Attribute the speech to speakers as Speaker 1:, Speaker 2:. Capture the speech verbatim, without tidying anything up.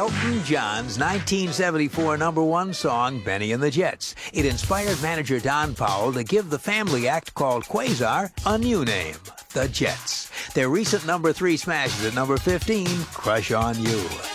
Speaker 1: Elton John's nineteen seventy-four number one song, Benny and the Jets. It inspired manager Don Powell to give the family act called Quasar a new name, the Jets. Their recent number three smashes at number fifteen, Crush on You.